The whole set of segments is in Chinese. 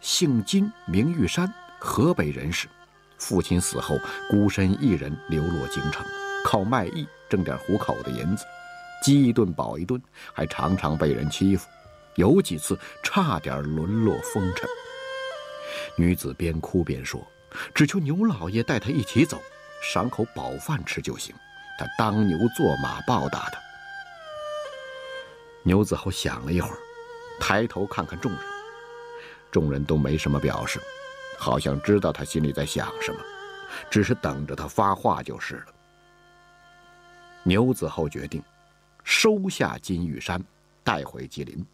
姓金，名玉山，河北人士。父亲死后，孤身一人流落京城，靠卖艺挣点糊口的银子，饥一顿饱一顿，还常常被人欺负，有几次差点沦落风尘。女子边哭边说，只求牛老爷带她一起走，赏口饱饭吃就行，他当牛做马报答他。牛子厚想了一会儿，抬头看看众人，众人都没什么表示，好像知道他心里在想什么，只是等着他发话就是了。牛子厚决定收下金玉山，带回吉林。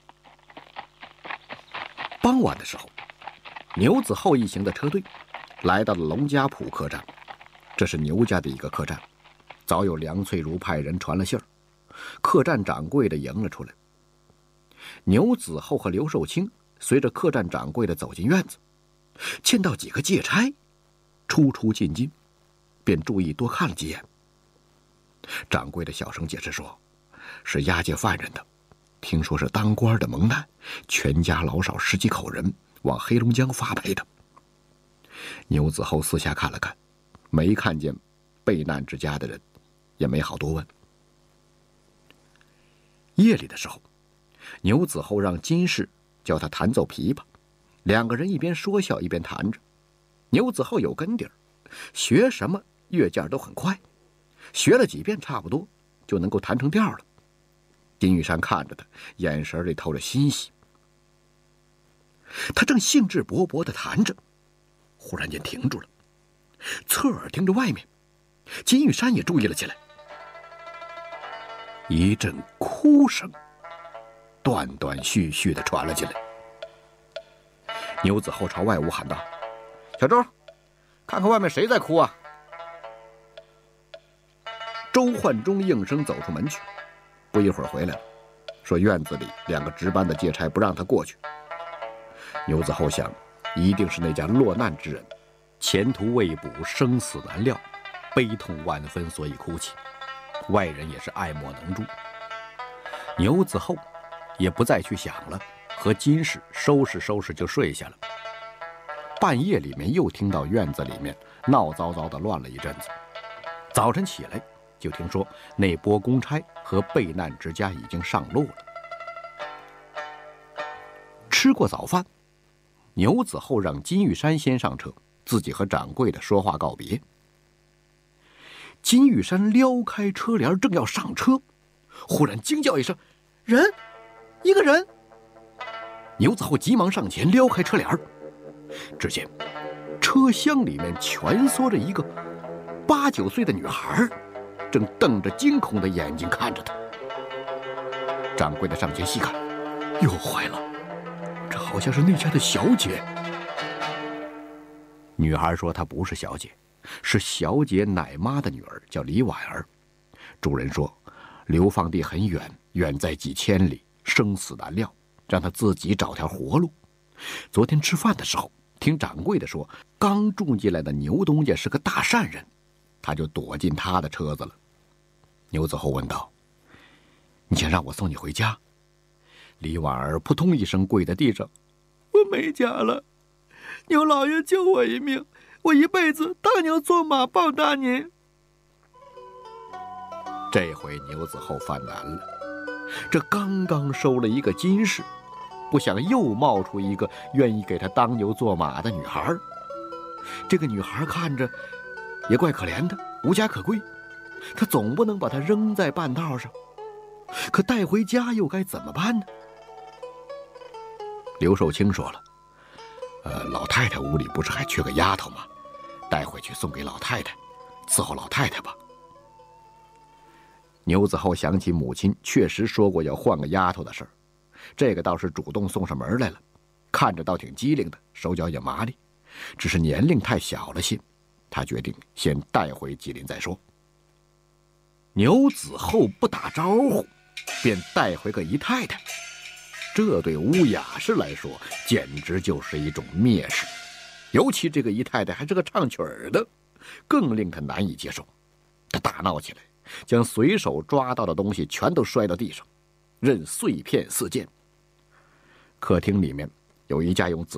傍晚的时候，牛子厚一行的车队来到了龙家堡客栈，这是牛家的一个客栈，早有梁翠如派人传了信儿，客栈掌柜的迎了出来。牛子厚和刘寿清随着客栈掌柜的走进院子，见到几个借差出出进进，便注意多看了几眼。掌柜的小声解释说，是押解犯人的，听说是当官的蒙难，全家老少10几口人往黑龙江发配的。牛子厚四下看了看，没看见被难之家的人，也没好多问。夜里的时候，牛子厚让金氏叫他弹奏琵琶，两个人一边说笑一边弹着。牛子厚有根底儿，学什么乐件都很快，学了几遍差不多就能够弹成调了。金玉山看着他，眼神里透着欣喜。他正兴致勃勃地弹着，忽然间停住了，侧耳听着外面。金玉山也注意了起来，一阵哭声断断续续地传了进来。牛子厚朝外屋喊道：“小周，看看外面谁在哭啊？”周焕忠应声走出门去，不一会儿回来了，说院子里2个值班的借差不让他过去。牛子厚想，一定是那家落难之人，前途未卜，生死难料，悲痛万分，所以哭泣。外人也是爱莫能助。牛子厚也不再去想了，和金氏收拾收拾就睡下了。半夜里面又听到院子里面闹糟糟的乱了一阵子，早晨起来就听说那波公差和被难之家已经上路了。吃过早饭，牛子厚让金玉山先上车，自己和掌柜的说话告别。金玉山撩开车帘正要上车，忽然惊叫一声：“人！一个人！”牛子厚急忙上前撩开车帘，只见车厢里面蜷缩着一个8、9岁的女孩，正瞪着惊恐的眼睛看着他。掌柜的上前细看，哟，坏了，这好像是那家的小姐。女孩说她不是小姐，是小姐奶妈的女儿，叫李婉儿。主人说流放地很远，远在几千里，生死难料，让她自己找条活路。昨天吃饭的时候，听掌柜的说，刚住进来的牛东家是个大善人，他就躲进他的车子了。牛子厚问道：“你想让我送你回家？”李婉儿扑通一声跪在地上：“我没家了，牛老爷救我一命，我一辈子当牛做马报答您。”这回牛子厚犯难了，这刚刚收了一个金氏，不想又冒出一个愿意给他当牛做马的女孩。这个女孩看着也怪可怜的，无家可归，他总不能把她扔在半道上，可带回家又该怎么办呢？刘寿清说了：“老太太屋里不是还缺个丫头吗？带回去送给老太太，伺候老太太吧。”牛子厚想起母亲确实说过要换个丫头的事儿，这个倒是主动送上门来了，看着倒挺机灵的，手脚也麻利，只是年龄太小了些，他决定先带回吉林再说。牛子厚不打招呼，便带回个姨太太，这对乌雅氏来说简直就是一种蔑视，尤其这个姨太太还是个唱曲儿的，更令他难以接受。他大闹起来，将随手抓到的东西全都摔到地上，任碎片四溅。客厅里面有一架用